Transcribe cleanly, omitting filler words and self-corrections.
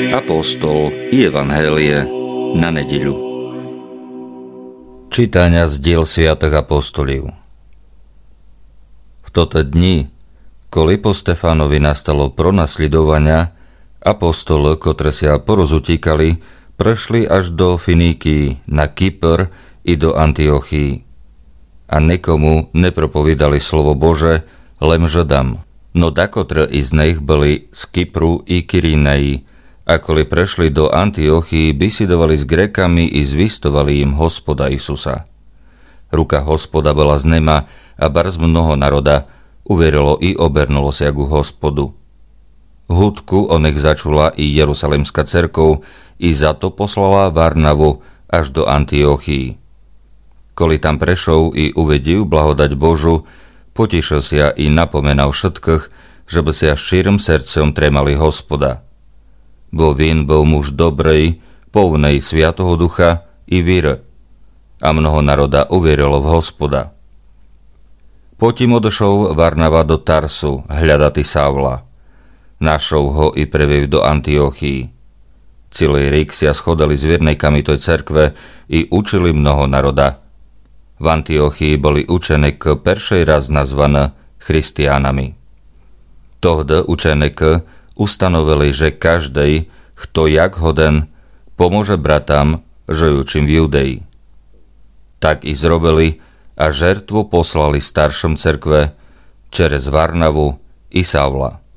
Apoštol i Evanhélie na nedeľu. Čítania z diel sviatých apostolív. V toto dni, koli po Stefánovi nastalo pronasledovania, apostole, ktoré sa porozutíkali, prešli až do Finíkii, na Kypr i do Antiochii. A nikomu nepropovídali slovo Bože, len Židám. No dakotre i z nich byli z Kypru i Kyrineji, a koli prešli do Antiochii, bisidovali s Grékami i zvistovali im Hospoda Isusa. Ruka Hospoda bola z nema a barz mnoho národa uverilo i obernulo sa ku Hospodu. Hudku o nich začula i Jerusalemská cerkov i za to poslala Varnavu až do Antiochii. Koli tam prešov i uvedil blahodať Božu, potišil sa i napomenal všetkých, že by sa šírom srdcom tremali Hospoda. Bo vin bol muž dobrej, povnej Sviatoho Ducha i víry, a mnoho národa uverilo v Hospoda. Potom odošol Varnava do Tarsu hľadati Savla. Našol ho i previv do Antiochii. Celý rík sa schodali s viernikami toj cerkve i učili mnoho národa. V Antiochii boli učeníky peršej raz nazvané christiánami. Tohdy učeníky ustanovili, že každý, kto jak hoden, pomôže bratám, žijúcim v Judei. Tak i zrobili a žertvu poslali staršom cerkve čerez Varnavu i Savla.